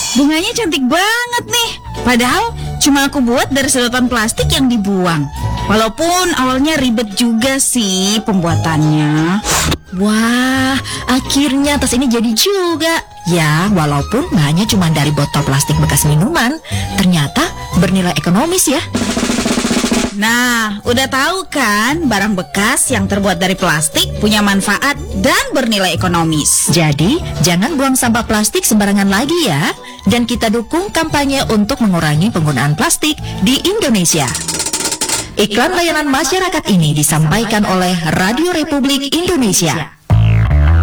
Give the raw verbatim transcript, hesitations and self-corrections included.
Bunganya cantik banget nih. Padahal cuma aku buat dari sedotan plastik yang dibuang. Walaupun awalnya ribet juga sih pembuatannya. Wah, akhirnya tas ini jadi juga. Ya, walaupun bahannya cuma dari botol plastik bekas minuman, ternyata bernilai ekonomis ya. Nah, udah tahu kan, barang bekas yang terbuat dari plastik punya manfaat dan bernilai ekonomis. Jadi, jangan buang sampah plastik sembarangan lagi ya. Dan kita dukung kampanye untuk mengurangi penggunaan plastik di Indonesia. Iklan layanan masyarakat ini disampaikan oleh Radio Republik Indonesia.